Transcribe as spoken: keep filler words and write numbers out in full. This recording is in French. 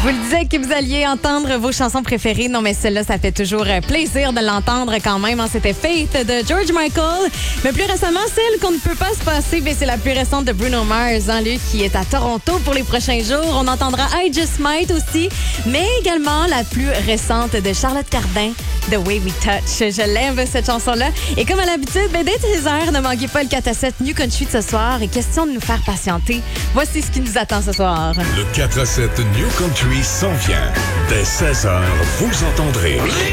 vous le disais que vous alliez entendre vos chansons préférées. Non, mais celle-là, ça fait toujours plaisir de l'entendre quand même. Hein. C'était Faith de George Michael. Mais plus récemment, celle qu'on ne peut pas se passer, ben, c'est la plus récente de Bruno Mars, hein, lui, qui est à Toronto pour les prochains jours. On entendra I Just Might aussi, mais également la plus récente de Charlotte Cardin, The Way We Touch. Je l'aime, cette chanson-là. Et comme à l'habitude, ben, dès seize heures, ne manquez pas le quatre à sept New Country de ce soir. Et question de nous faire patienter, voici ce qui nous attend ce soir. Le quatre à sept New Country s'en vient. Dès seize heures, vous entendrez